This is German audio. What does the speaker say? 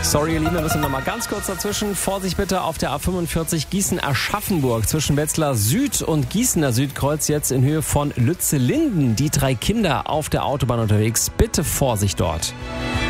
Sorry, ihr Lieben, wir müssen noch mal ganz kurz dazwischen. Vorsicht bitte auf der A45 Gießen-Aschaffenburg zwischen Wetzlar Süd und Gießener Südkreuz jetzt in Höhe von Lützellinden. Die 3 Kinder auf der Autobahn unterwegs. Bitte Vorsicht dort.